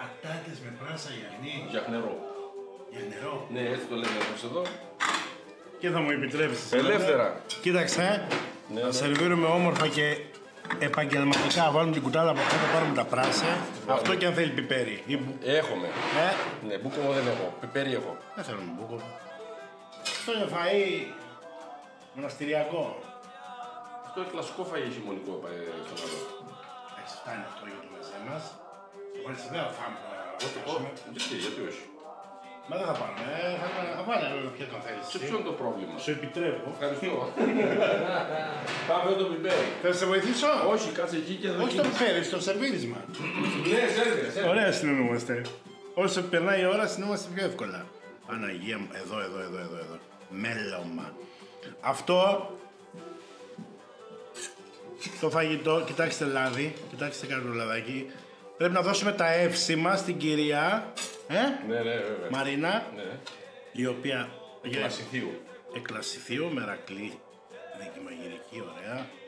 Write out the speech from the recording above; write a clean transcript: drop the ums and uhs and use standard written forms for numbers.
Πατάτες με πράσα γιαχνί. Για νερό. Για νερό. Ναι, έτσι το λέμε εδώ. Και θα μου επιτρέψεις. Ελεύθερα. Κοίταξε, Ναι, θα ναι. σερβίρουμε όμορφα και επαγγελματικά. Βάλουμε την κουτάλα από κάτω, πάρουμε τα πράσα. Αυτό και αν θέλει πιπέρι. Έχουμε. Ναι, μπούκο δεν έχω. Πιπέρι έχω. Δεν θέλουμε μπούκο. Αυτό είναι φαΐ μοναστηριακό. Αυτό είναι κλασικό φαΐ χειμωνικό στο καλό. Εντάξει, φτάνει αυτό για το μεζέ μας. Χωρίς δεν θα φάμε τώρα. Γιατί όχι. Μα δεν θα πάμε, θα πάνε ποιο τον θέλεις. Σε ποιο είναι το πρόβλημα. Σου επιτρέπω. Ευχαριστώ. Πάμε το πιπέρι. Θες να σε βοηθήσω? Όχι, κάτσε εκεί και Όχι το πιπέρι, στο σερβίρισμα. Ναι, σέρβιρε. Ωραία συνεννοούμαστε. Όσο περνάει η ώρα συνεννοούμαστε πιο εύκολα. Παναγία μου, εδώ. Μέλωμα. Αυτό το φαγητό, κοιτάξτε λάδι, κοιτάξτε καρνουλαδάκι. Πρέπει να δώσουμε τα εύσημα στην κυρία Ναι, βέβαια. Μαρίνα, Ναι. η οποία Κλασιθίου. εκλασιθείο, μερακλή, δίκη μαγειρική, ωραία.